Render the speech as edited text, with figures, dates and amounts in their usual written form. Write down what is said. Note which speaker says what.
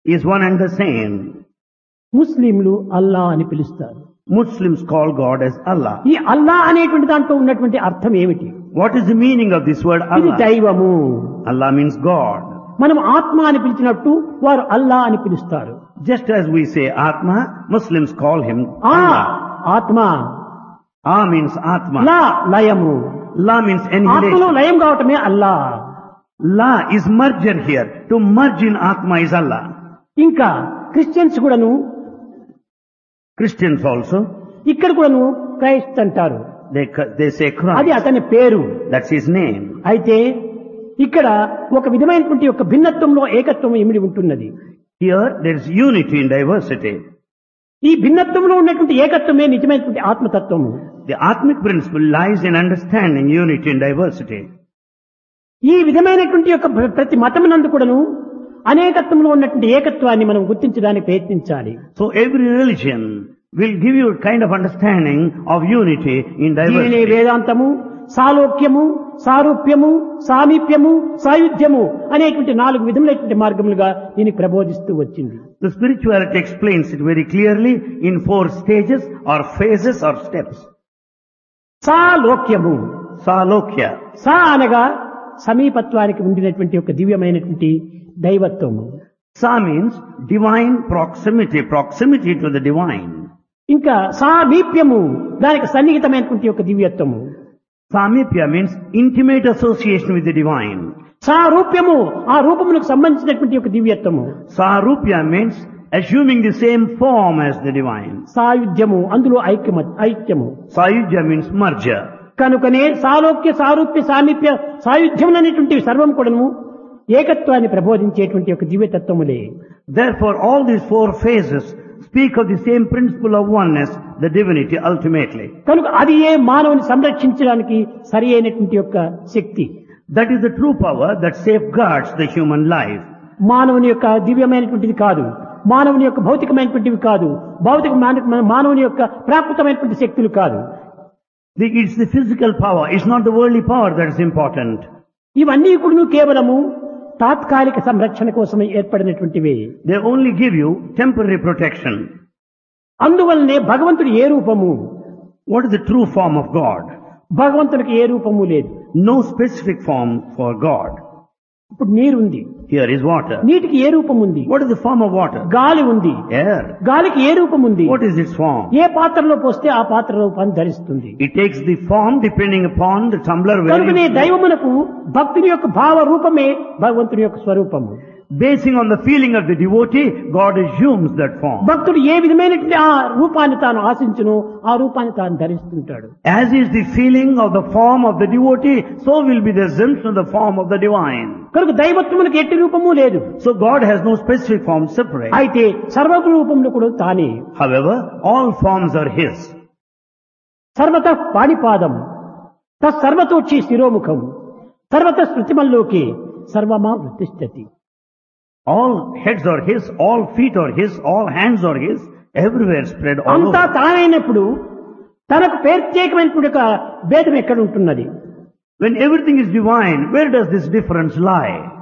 Speaker 1: is one and the same.
Speaker 2: ముస్లింలు అల్లా అని పిలుస్తారు.
Speaker 1: Muslims call God as Allah.
Speaker 2: ఈ అల్లా అనేటువంటి దాంట్లో ఉన్నటువంటి అర్థం ఏమిటి?
Speaker 1: What is the meaning of this word
Speaker 2: ఇది
Speaker 1: Allah?
Speaker 2: దైవము.
Speaker 1: Allah means God.
Speaker 2: మనం ఆత్మ అని పిలిచినట్టు వారు అల్లా అని పిలుస్తారు.
Speaker 1: Just as we say Atma, Muslims call him
Speaker 2: ఆ
Speaker 1: Allah.
Speaker 2: ఆత్మ,
Speaker 1: A means Atma.
Speaker 2: లా లయము.
Speaker 1: La means
Speaker 2: ఆత్మలో
Speaker 1: annihilation.
Speaker 2: లయం కావటమే అల్లా.
Speaker 1: La is merger here. To merge in Atma is Allah.
Speaker 2: ఇంకా క్రిస్టియన్స్ కూడాను
Speaker 1: Christians also,
Speaker 2: ఇక్కడ కూడాను క్రైస్ట్ అంటారు.
Speaker 1: they say
Speaker 2: అది
Speaker 1: Christ.
Speaker 2: అతని పేరు.
Speaker 1: That's his name.
Speaker 2: అయితే ఇక్కడ ఒక విధమైనటువంటి ఒక భిన్నత్వంలో ఏకత్వం ఇమిడి ఉంటున్నది.
Speaker 1: Here there is unity in diversity.
Speaker 2: ఈ భిన్నత్వంలో ఉన్నటువంటి ఏకత్వమే నిజమైనటువంటి ఆత్మతత్వము.
Speaker 1: The Atmic principle lies in understanding unity in diversity.
Speaker 2: ఈ విధమైనటువంటి యొక్క ప్రతి మతమునందు కూడాను అనేకత్వంలో ఉన్నటువంటి ఏకత్వాన్ని మనం గుర్తించడానికి ప్రయత్నించాలి.
Speaker 1: So every religion will give you a kind of understanding of unity in
Speaker 2: దీనినే
Speaker 1: diversity.
Speaker 2: వేదాంతము, సాలోక్యము, సారూప్యము, సామీప్యము, సాయుధ్యము అనేటువంటి 4 విధములైనటువంటి మార్గములుగా దీన్ని ప్రబోధిస్తూ వచ్చింది.
Speaker 1: The spirituality explains it very clearly in 4 stages or phases or steps.
Speaker 2: సాలోక్యము,
Speaker 1: Salokya.
Speaker 2: సా అనగా సమీపత్వానికి ఉండినటువంటి ఒక దివ్యమైనటువంటి దైవత్వము.
Speaker 1: Sa means divine proximity, proximity to the divine.
Speaker 2: ఇంకా సామీప్యము దానికి సన్నిహితమైనటువంటి ఒక దివ్యత్వము.
Speaker 1: Samipya means intimate association with the divine.
Speaker 2: సారూప్యము ఆ రూపములకు సంబంధించినటువంటి ఒక దివ్యత్వము.
Speaker 1: Sarupya means assuming the same form as the divine.
Speaker 2: సాయుధ్యము అందులో ఐక్యము.
Speaker 1: Sayujya means merger.
Speaker 2: కనుకనే సాలోక్య, సారూప్య, సామీప్య, సాయుధ్యం అనేటువంటి సర్వం కూడాను ఏకత్వాన్ని ప్రబోధించేటువంటి ఒక దివ్యతత్వములే.
Speaker 1: Therefore all these 4 phases speak of the same principle of oneness, the divinity ultimately.
Speaker 2: కనుక అది ఏ మానవుని సంరక్షించడానికి సరి అయినటువంటి యొక్క శక్తి.
Speaker 1: That is the true power that safeguards the human life.
Speaker 2: మానవుని యొక్క దివ్యమైనటువంటిది కాదు, మానవుని యొక్క భౌతికమైనటువంటివి కాదు, మానవుని యొక్క ప్రాకృతమైనటువంటి శక్తులు కాదు.
Speaker 1: It's the physical power, it's not the worldly power that is important.
Speaker 2: ఇవన్నీ కూడా కేవలము తాత్కాలిక సంరక్షణ కోసం ఏర్పడినటువంటివే.
Speaker 1: They only give you temporary protection.
Speaker 2: అందువల్లనే భగవంతుడు ఏ రూపము,
Speaker 1: What is the true form of God?
Speaker 2: భగవంతునికి ఏ రూపము లేదు.
Speaker 1: No specific form for God.
Speaker 2: ఇప్పుడు నీరు ఉంది,
Speaker 1: Here is water.
Speaker 2: నీటికి ఏ రూపం ఉంది.
Speaker 1: What is the form of water?
Speaker 2: గాలి ఉంది,
Speaker 1: Air.
Speaker 2: గాలికి ఏ రూపం ఉంది.
Speaker 1: What is its form?
Speaker 2: ఏ పాత్రలో పోస్తే ఆ పాత్ర రూపాన్ని ధరిస్తుంది.
Speaker 1: It takes the form depending upon the tumbler where
Speaker 2: కనుకనే
Speaker 1: you...
Speaker 2: దైవమునకు భక్తుని యొక్క భావ రూపమే భగవంతుని యొక్క స్వరూపము.
Speaker 1: Basing on the feeling of the devotee, God assumes that form.
Speaker 2: భక్తుడు ఏ విధమైనటువంటి ఆ రూపాన్ని తాను ఆశించును ఆ రూపాన్ని తాను ధరిస్తుంటాడు.
Speaker 1: As is the feeling of the form of the devotee, so will be the assumption of the form of the divine.
Speaker 2: కనుక దైవత్వమునకు ఎట్టి రూపము లేదు.
Speaker 1: So God has no specific form separate.
Speaker 2: అయితే సర్వ రూపంలో కూడా తానే.
Speaker 1: However, all forms are His.
Speaker 2: సర్వత పాణిపాదం తత్సర్వతోచ్చి శిరోముఖం సర్వత స్మృతిమల్లోకి సర్వమా వృత్తిష్టతి.
Speaker 1: All heads are His, all feet are His, all hands are His, everywhere spread all
Speaker 2: అంతా
Speaker 1: over.
Speaker 2: తానైనప్పుడు తనకు ప్రత్యేకమైనటువంటి ఒక భేదం ఎక్కడ ఉంటున్నది?
Speaker 1: When everything is divine, where does this difference lie?